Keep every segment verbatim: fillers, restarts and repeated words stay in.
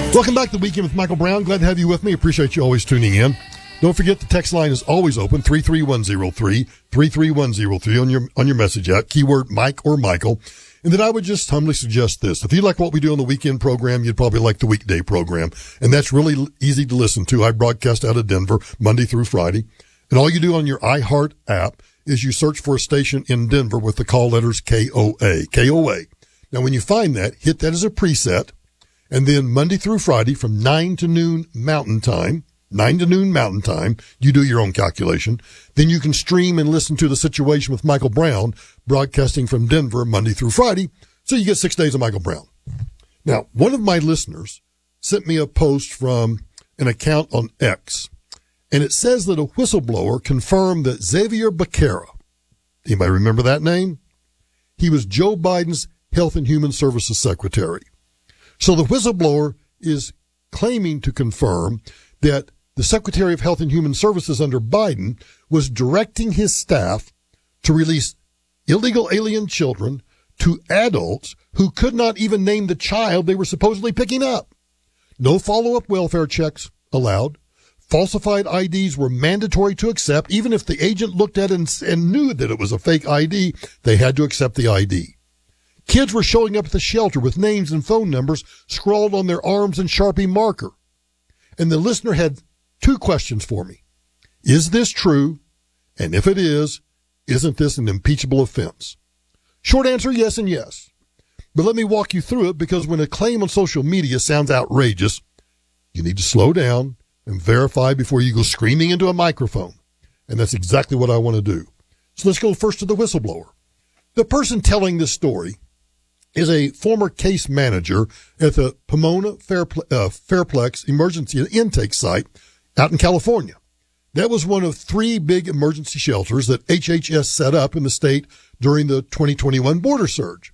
Welcome back to The Weekend with Michael Brown. Glad to have you with me. Appreciate you always tuning in. Don't forget the text line is always open, three three one zero three, three three one zero three on your on your message app, keyword Mike or Michael. And then I would just humbly suggest this. If you like what we do on the weekend program, you'd probably like the weekday program. And that's really easy to listen to. I broadcast out of Denver Monday through Friday. And all you do on your iHeart app is you search for a station in Denver with the call letters K O A, K O A. Now, when you find that, hit that as a preset. And then Monday through Friday from nine to noon Mountain Time, nine to noon Mountain Time, you do your own calculation. Then you can stream and listen to The Situation with Michael Brown, broadcasting from Denver Monday through Friday. So you get six days of Michael Brown. Now, one of my listeners sent me a post from an account on X, and it says that a whistleblower confirmed that Xavier Becerra, anybody remember that name? He was Joe Biden's Health and Human Services Secretary. So the whistleblower is claiming to confirm that the Secretary of Health and Human Services under Biden was directing his staff to release illegal alien children to adults who could not even name the child they were supposedly picking up. No follow-up welfare checks allowed. Falsified I Ds were mandatory to accept. Even if the agent looked at it and, and knew that it was a fake I D, they had to accept the I D. Kids were showing up at the shelter with names and phone numbers scrawled on their arms in Sharpie marker. And the listener had two questions for me. Is this true? And if it is, isn't this an impeachable offense? Short answer, yes and yes. But let me walk you through it, because when a claim on social media sounds outrageous, you need to slow down and verify before you go screaming into a microphone. And that's exactly what I want to do. So let's go first to the whistleblower. The person telling this story is a former case manager at the Pomona Fairple- uh, Fairplex Emergency Intake Site out in California. That was one of three big emergency shelters that H H S set up in the state during the twenty twenty-one border surge.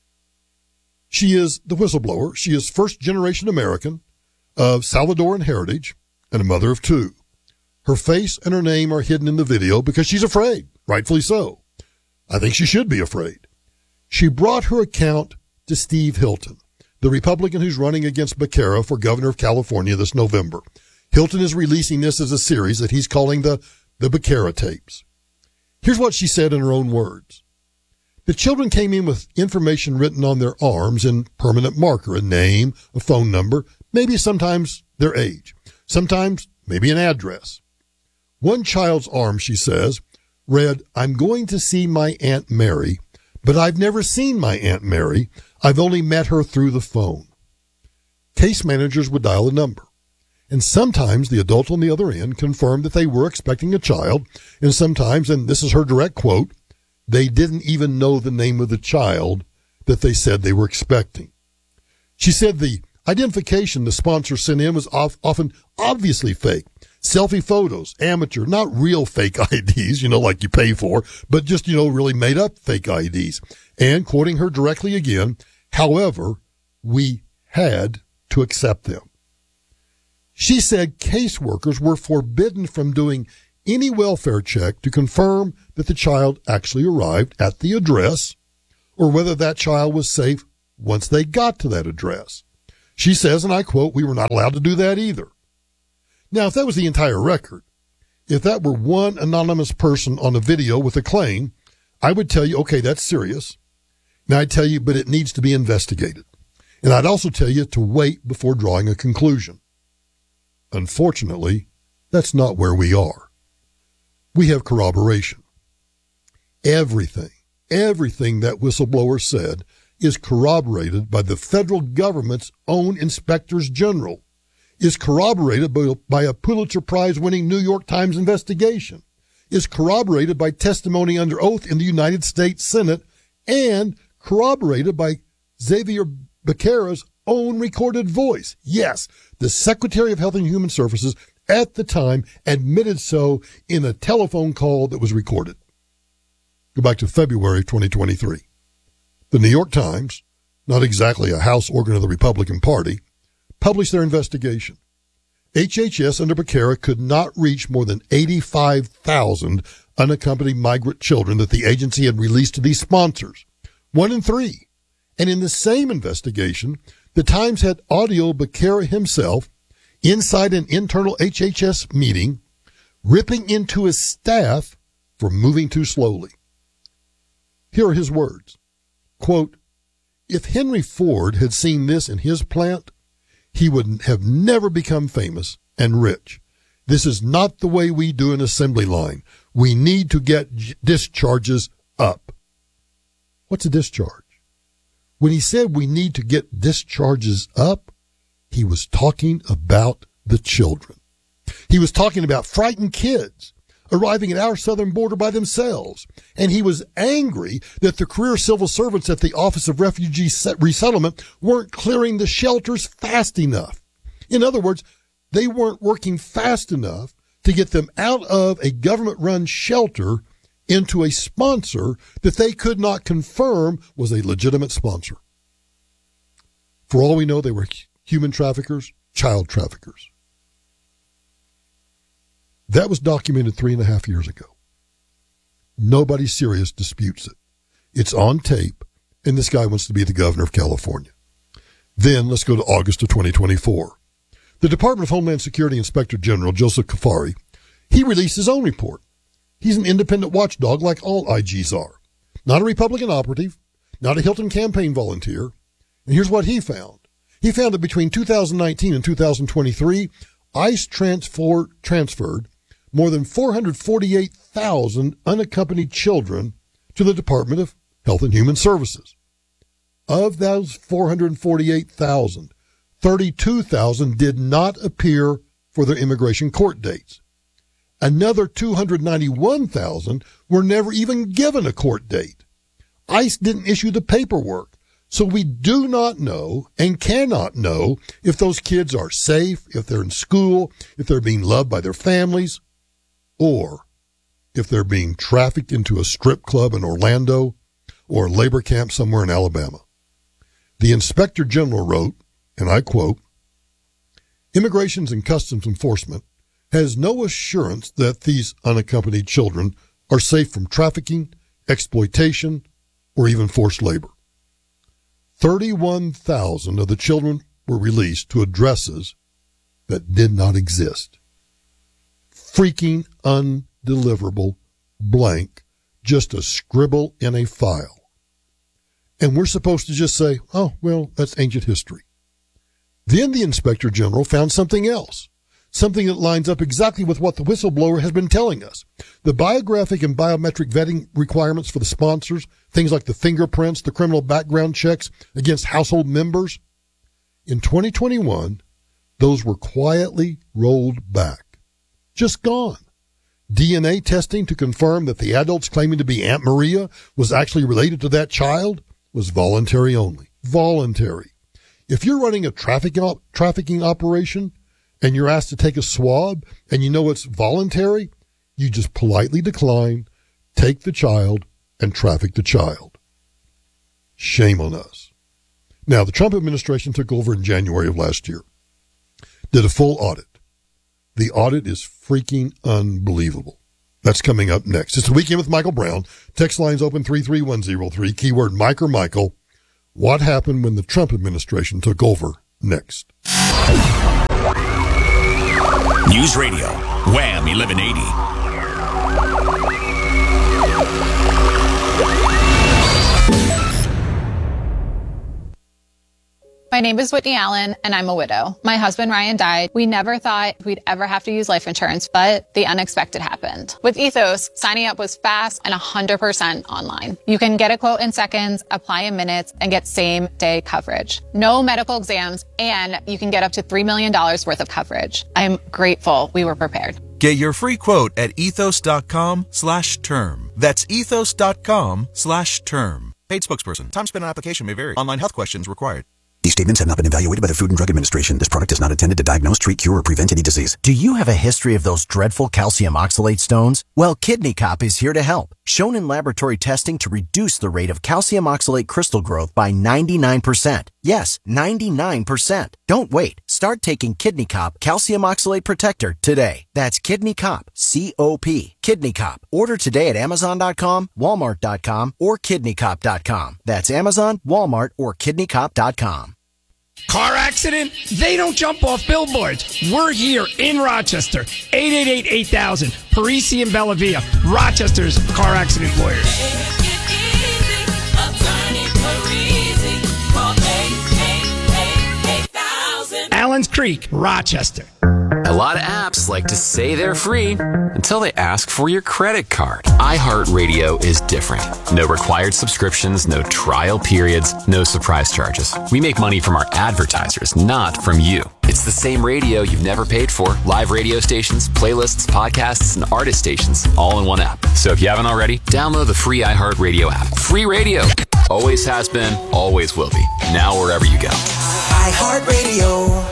She is the whistleblower. She is first-generation American of Salvadoran heritage and a mother of two. Her face and her name are hidden in the video because she's afraid, rightfully so. I think she should be afraid. She brought her account to Steve Hilton, the Republican who's running against Becerra for governor of California this November. Hilton is releasing this as a series that he's calling the, the Becerra tapes. Here's what she said in her own words. The children came in with information written on their arms in permanent marker, a name, a phone number, maybe sometimes their age, sometimes maybe an address. One child's arm, she says, read, "I'm going to see my Aunt Mary, but I've never seen my Aunt Mary. I've only met her through the phone." Case managers would dial a number, and sometimes the adult on the other end confirmed that they were expecting a child, and sometimes, and this is her direct quote, they didn't even know the name of the child that they said they were expecting. She said the identification the sponsor sent in was off, often obviously fake. Selfie photos, amateur, not real fake I Ds, you know, like you pay for, but just, you know, really made up fake I Ds. And quoting her directly again, however, we had to accept them. She said caseworkers were forbidden from doing any welfare check to confirm that the child actually arrived at the address or whether that child was safe once they got to that address. She says, and I quote, "We were not allowed to do that either." Now, if that was the entire record, if that were one anonymous person on a video with a claim, I would tell you, okay, that's serious. And I'd tell you, but it needs to be investigated. And I'd also tell you to wait before drawing a conclusion. Unfortunately, that's not where we are. We have corroboration. Everything, everything that whistleblower said is corroborated by the federal government's own inspectors general, is corroborated by, by a Pulitzer Prize-winning New York Times investigation, is corroborated by testimony under oath in the United States Senate, and corroborated by Xavier Becerra's own recorded voice. Yes, the Secretary of Health and Human Services at the time admitted so in a telephone call that was recorded. Go back to February of twenty twenty-three. The New York Times, not exactly a house organ of the Republican Party, published their investigation. H H S under Becerra could not reach more than eighty-five thousand unaccompanied migrant children that the agency had released to these sponsors, one in three. And in the same investigation, The Times had audio Becerra himself inside an internal H H S meeting, ripping into his staff for moving too slowly. Here are his words. Quote, if Henry Ford had seen this in his plant, he would have never become famous and rich. This is not the way we do an assembly line. We need to get discharges up. What's a discharge? When he said we need to get discharges up, he was talking about the children. He was talking about frightened kids arriving at our southern border by themselves. And he was angry that the career civil servants at the Office of Refugee Resettlement weren't clearing the shelters fast enough. In other words, they weren't working fast enough to get them out of a government-run shelter into a sponsor that they could not confirm was a legitimate sponsor. For all we know, they were human traffickers, child traffickers. That was documented three and a half years ago. Nobody serious disputes it. It's on tape, and this guy wants to be the governor of California. Then let's go to August of twenty twenty-four. The Department of Homeland Security Inspector General, Joseph Kafari, he released his own report. He's an independent watchdog like all I Gs are. Not a Republican operative, not a Hilton campaign volunteer. And here's what he found. He found that between two thousand nineteen and two thousand twenty-three, ICE transfer, transferred more than four hundred forty-eight thousand unaccompanied children to the Department of Health and Human Services. Of those four hundred forty-eight thousand, thirty-two thousand did not appear for their immigration court dates. Another two hundred ninety-one thousand were never even given a court date. ICE didn't issue the paperwork, so we do not know and cannot know if those kids are safe, if they're in school, if they're being loved by their families, or if they're being trafficked into a strip club in Orlando or a labor camp somewhere in Alabama. The Inspector General wrote, and I quote, Immigrations and Customs Enforcement has no assurance that these unaccompanied children are safe from trafficking, exploitation, or even forced labor. thirty-one thousand of the children were released to addresses that did not exist. Freaking undeliverable blank, just a scribble in a file. And we're supposed to just say, oh, well, that's ancient history. Then the Inspector General found something else, something that lines up exactly with what the whistleblower has been telling us. The biographic and biometric vetting requirements for the sponsors, things like the fingerprints, the criminal background checks against household members. In twenty twenty-one, those were quietly rolled back. Just gone. D N A testing to confirm that the adults claiming to be Aunt Maria was actually related to that child was voluntary only. Voluntary. If you're running a trafficking op- trafficking operation and you're asked to take a swab and you know it's voluntary, you just politely decline, take the child, and traffic the child. Shame on us. Now, the Trump administration took over in January of last year, did a full audit. The audit is freaking unbelievable. That's coming up next. It's the Weekend with Michael Brown. Text lines open three three one zero three, keyword Mike or Michael. What happened when the Trump administration took over next? News Radio, Wham eleven eighty. My name is Whitney Allen, and I'm a widow. My husband, Ryan, died. We never thought we'd ever have to use life insurance, but the unexpected happened. With Ethos, signing up was fast and one hundred percent online. You can get a quote in seconds, apply in minutes, and get same-day coverage. No medical exams, and you can get up to three million dollars worth of coverage. I'm grateful we were prepared. Get your free quote at ethos.com slash term. That's ethos.com slash term. Paid spokesperson. Time spent on application may vary. Online health questions required. These statements have not been evaluated by the Food and Drug Administration. This product is not intended to diagnose, treat, cure, or prevent any disease. Do you have a history of those dreadful calcium oxalate stones? Well, Kidney Cop is here to help. Shown in laboratory testing to reduce the rate of calcium oxalate crystal growth by ninety-nine percent. Yes, ninety-nine percent. Don't wait. Start taking Kidney Cop Calcium Oxalate Protector today. That's Kidney Cop, C O P. Kidney Cop. Order today at amazon dot com, walmart dot com, or kidney cop dot com. That's Amazon, Walmart, or kidney cop dot com. Car accident? They don't jump off billboards. We're here in Rochester. eight eight eight, eight thousand. Parisi and Bellavia. Rochester's car accident lawyers. Allen's Creek, Rochester. A lot of apps like to say they're free until they ask for your credit card. iHeartRadio is different. No required subscriptions, no trial periods, no surprise charges. We make money from our advertisers, not from you. It's the same radio you've never paid for. Live radio stations, playlists, podcasts, and artist stations all in one app. So if you haven't already, download the free iHeartRadio app. Free radio. Always has been, always will be. Now wherever you go. iHeartRadio.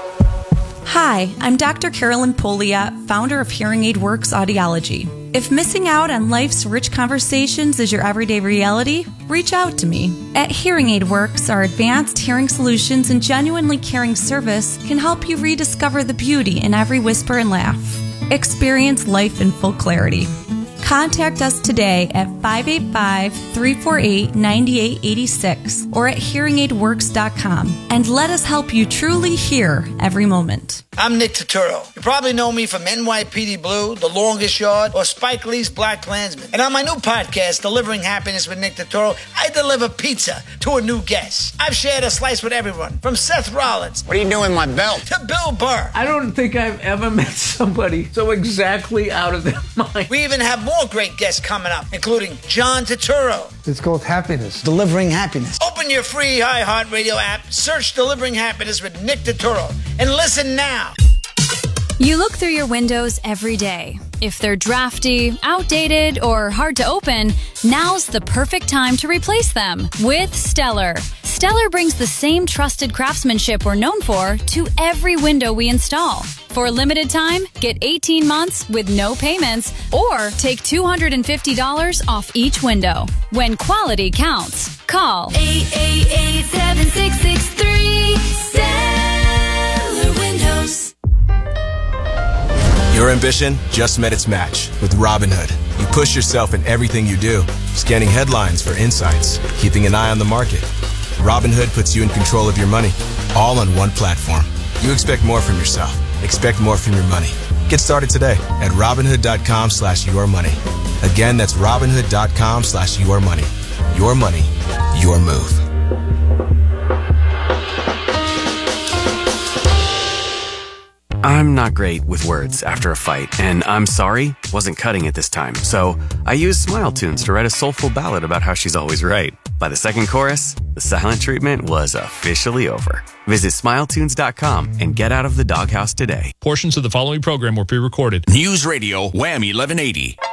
Hi, I'm Doctor Carolyn Poliat, founder of Hearing Aid Works Audiology. If missing out on life's rich conversations is your everyday reality, reach out to me. At Hearing Aid Works, our advanced hearing solutions and genuinely caring service can help you rediscover the beauty in every whisper and laugh. Experience life in full clarity. Contact us today at five eight five, three four eight, nine eight eight six or at hearing aid works dot com and let us help you truly hear every moment. I'm Nick Turturro. You probably know me from N Y P D Blue, The Longest Yard, or Spike Lee's Black Klansman. And on my new podcast, Delivering Happiness with Nick Turturro, I deliver pizza to a new guest. I've shared a slice with everyone, from Seth Rollins. What are you doing with my belt? To Bill Burr. I don't think I've ever met somebody so exactly out of their mind. We even have more great guests coming up, including John Turturro. It's called Happiness. Delivering Happiness. Open your free iHeartRadio app, search Delivering Happiness with Nick Turturro, and listen now. You look through your windows every day. If they're drafty, outdated, or hard to open, now's the perfect time to replace them with Stellar. Stellar brings the same trusted craftsmanship we're known for to every window we install. For a limited time, get eighteen months with no payments or take two hundred fifty dollars off each window. When quality counts, call eight eight eight, seven six six three, Stellar Windows. Your ambition just met its match with Robinhood. You push yourself in everything you do, scanning headlines for insights, keeping an eye on the market. Robinhood puts you in control of your money, all on one platform. You expect more from yourself. Expect more from your money. Get started today at Robinhood.com slash your money. Again, that's Robinhood.com slash your money. Your money, your move. I'm not great with words after a fight, and I'm sorry wasn't cutting it this time, so I used Smile Tunes to write a soulful ballad about how she's always right. By the second chorus, the silent treatment was officially over. Visit smile tunes dot com and get out of the doghouse today. Portions of the following program were pre-recorded. News Radio Wham eleven eighty.